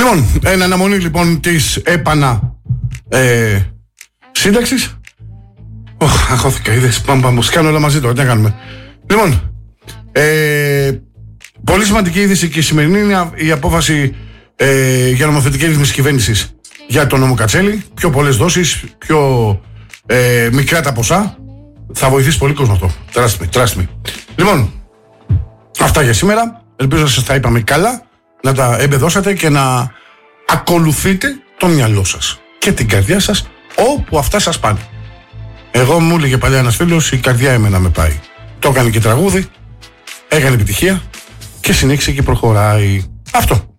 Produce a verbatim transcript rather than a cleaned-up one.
Λοιπόν, εν αναμονή λοιπόν της έπανα ε, σύνταξης. Ωχ, αγχώθηκα, είδες, πάμε πάμε, κάνω όλα μαζί τώρα, τι να κάνουμε. Λοιπόν, ε, πολύ σημαντική είδηση και η σημερινή είναι η απόφαση ε, για νομοθετική ρύθμιση κυβέρνησης για τον νόμο Κατσέλη. Πιο πολλές δόσεις, πιο ε, μικρά τα ποσά. Θα βοηθήσει πολύ κόσμο αυτό. Trust me, trust me. Λοιπόν, αυτά για σήμερα. Ελπίζω να σας τα είπαμε καλά, να τα εμπεδώσατε και να ακολουθείτε το μυαλό σας και την καρδιά σας όπου αυτά σας πάνε. Εγώ μου έλεγε παλιά ένας φίλος, η καρδιά εμένα με πάει. Το έκανε και τραγούδι, έκανε επιτυχία και συνέχισε και προχωράει. Αυτό.